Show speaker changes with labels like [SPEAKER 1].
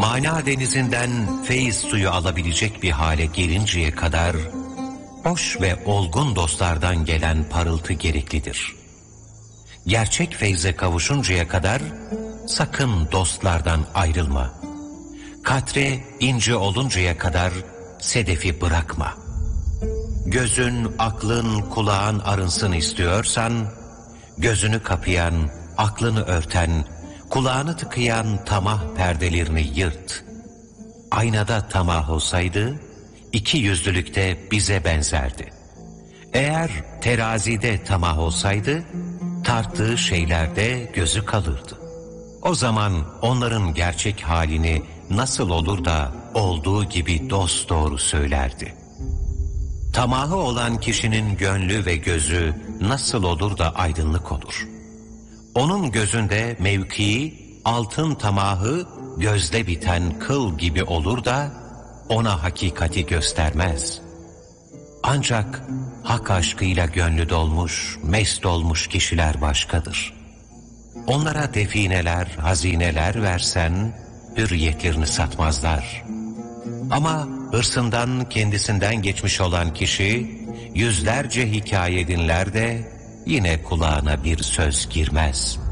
[SPEAKER 1] mana denizinden feyiz suyu alabilecek bir hale gelinceye kadar, boş ve olgun dostlardan gelen parıltı gereklidir. Gerçek feyze kavuşuncaya kadar, sakın dostlardan ayrılma. Katre ince oluncaya kadar, sedefi bırakma. Gözün, aklın, kulağın arınsın istiyorsan, gözünü kapayan, aklını örten, kulağını tıkayan tamah perdelerini yırt. Aynada tamah olsaydı, iki yüzlülükte bize benzerdi. Eğer terazide tamah olsaydı, tarttığı şeylerde gözü kalırdı. O zaman onların gerçek halini nasıl olur da olduğu gibi dosdoğru söylerdi. Tamahı olan kişinin gönlü ve gözü nasıl olur da aydınlık olur? Onun gözünde mevkii, altın tamahı gözde biten kıl gibi olur da ona hakikati göstermez. Ancak hak aşkıyla gönlü dolmuş, mest olmuş kişiler başkadır. Onlara defineler, hazineler versen hürriyetlerini satmazlar. Ama hırsından kendisinden geçmiş olan kişi yüzlerce hikaye dinler de yine kulağına bir söz girmez.